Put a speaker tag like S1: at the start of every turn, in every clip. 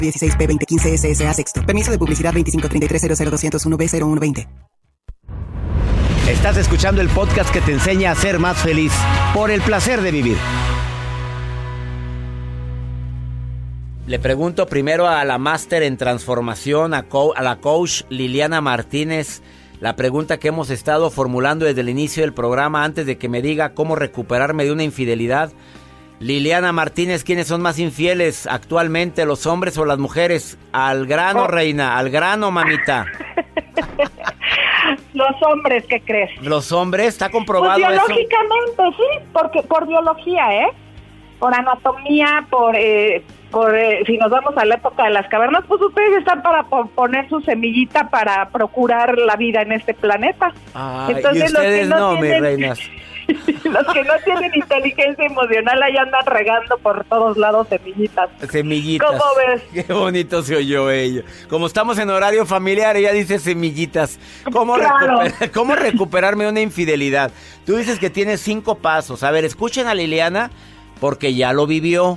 S1: 16P2015 SSA Sexto. Permiso de publicidad 2533002001B0120.
S2: Estás escuchando el podcast que te enseña a ser más feliz por el placer de vivir. Le pregunto primero a la máster en transformación, a la coach Liliana Martínez, la pregunta que hemos estado formulando desde el inicio del programa antes de que me diga cómo recuperarme de una infidelidad. Liliana Martínez, ¿quiénes son más infieles actualmente, los hombres o las mujeres? Al grano, reina, al grano, mamita.
S3: Los hombres, ¿qué crees?
S2: ¿Los hombres? ¿Está comprobado
S3: pues
S2: eso?
S3: Biológicamente, sí, porque por biología, por anatomía, si nos vamos a la época de las cavernas, pues ustedes están para poner su semillita para procurar la vida en este planeta.
S2: Entonces, y ustedes no, mis reinas.
S3: Los que no tienen inteligencia emocional ahí andan regando por todos lados semillitas.
S2: Semillitas.
S3: ¿Cómo ves?
S2: Qué bonito se oyó ella. Como estamos en horario familiar, ella dice semillitas. ¿Cómo recuperarme de una infidelidad? Tú dices que tienes 5 pasos. A ver, escuchen a Liliana, porque ya lo vivió.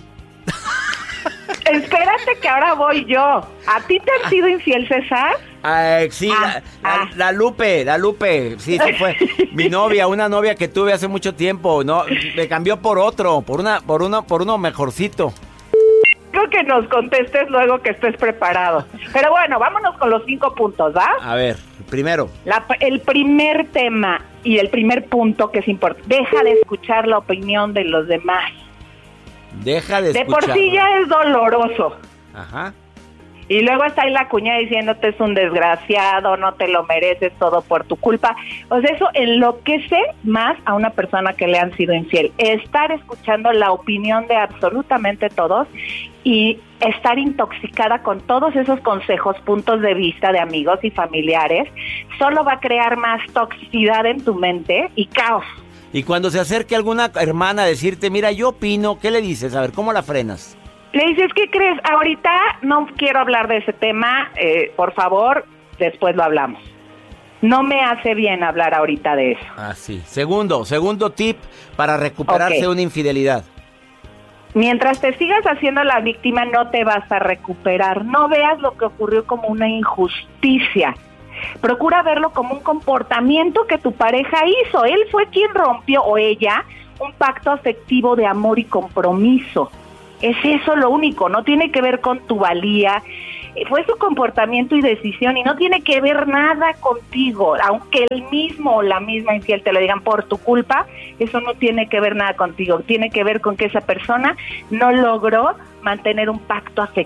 S3: Espérate que ahora voy yo. ¿A ti te han sido infiel, César?
S2: Sí, la Lupe, sí fue mi novia, una novia que tuve hace mucho tiempo, no, me cambió por otro, por uno mejorcito.
S3: Creo que nos contestes luego que estés preparado. Pero bueno, vámonos con los 5 puntos, ¿va?
S2: A ver, primero.
S3: El primer tema y el primer punto que es importante, deja de escuchar la opinión de los demás.
S2: Deja de escuchar.
S3: De por sí ya es doloroso.
S2: Ajá.
S3: Y luego está ahí la cuñada diciéndote es un desgraciado, no te lo mereces, todo por tu culpa. O sea, eso enloquece más a una persona que le han sido infiel. Estar escuchando la opinión de absolutamente todos y estar intoxicada con todos esos consejos, puntos de vista de amigos y familiares, solo va a crear más toxicidad en tu mente y caos.
S2: Y cuando se acerque alguna hermana a decirte, mira, yo opino, ¿qué le dices? A ver, ¿cómo la frenas?
S3: Le dices, ¿qué crees? Ahorita no quiero hablar de ese tema, por favor, después lo hablamos. No me hace bien hablar ahorita de eso.
S2: Sí. Segundo tip para recuperarse de una infidelidad.
S3: Mientras te sigas haciendo la víctima, no te vas a recuperar. No veas lo que ocurrió como una injusticia. Procura verlo como un comportamiento que tu pareja hizo. Él fue quien rompió, o ella, un pacto afectivo de amor y compromiso. Es eso lo único, no tiene que ver con tu valía. Fue su comportamiento y decisión y no tiene que ver nada contigo. Aunque el mismo o la misma infiel te lo digan por tu culpa, eso no tiene que ver nada contigo. Tiene que ver con que esa persona no logró mantener un pacto afectivo